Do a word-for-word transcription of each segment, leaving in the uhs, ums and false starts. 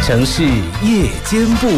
城市夜间部。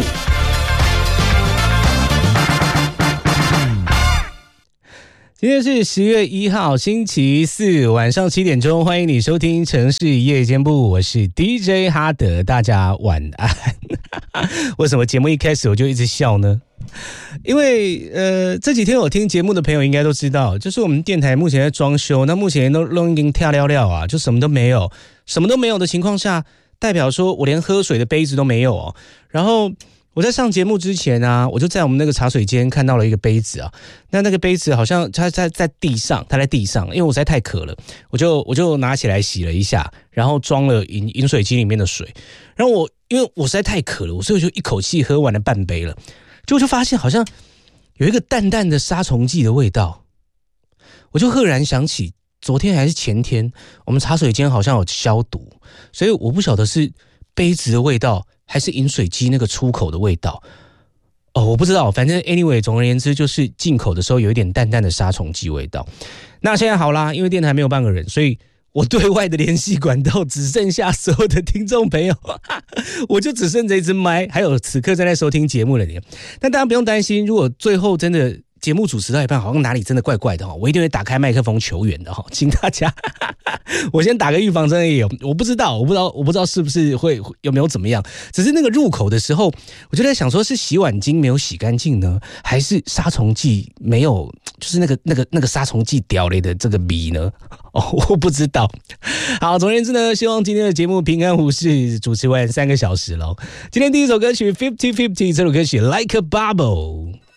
今天是十月一号星期四晚上七点钟，欢迎你收听城市夜间部，我是 D J 哈德，大家晚安。为什么节目一开始我就一直笑呢？因为呃这几天我听节目的朋友应该都知道，就是我们电台目前在装修，那目前都弄已经跳了了啊，就什么都没有，什么都没有的情况下，代表说我连喝水的杯子都没有哦。然后我在上节目之前啊，我就在我们那个茶水间看到了一个杯子啊，那那个杯子好像它在在地上，它在地上，因为我实在太渴了，我就我就拿起来洗了一下，然后装了饮饮水机里面的水，然后我因为我实在太渴了，所以我就一口气喝完了半杯了，结果就发现好像有一个淡淡的杀虫剂的味道，我就赫然想起昨天还是前天，我们茶水间好像有消毒，所以我不晓得是杯子的味道还是饮水机那个出口的味道哦，我不知道，反正 anyway 总而言之就是进口的时候有一点淡淡的杀虫剂味道。那现在好啦，因为电台没有半个人，所以我对外的联系管道只剩下所有的听众朋友，我就只剩这一支麦，还有此刻正在收听节目的你。但大家不用担心，如果最后真的节目主持到一半好像哪里真的怪怪的，我一定会打开麦克风求援的，请大家我先打个预防针也有，我不知道我不知道我不知道是不是会有没有怎么样，只是那个入口的时候我就在想说是洗碗巾没有洗干净呢，还是杀虫剂没有，就是那个那个那个杀虫剂掉了的这个笔呢，哦，我不知道。好，总而言之呢，希望今天的节目平安无事，主持完三个小时了。今天第一首歌曲 fifty fifty 这首歌曲 Like a Bubble。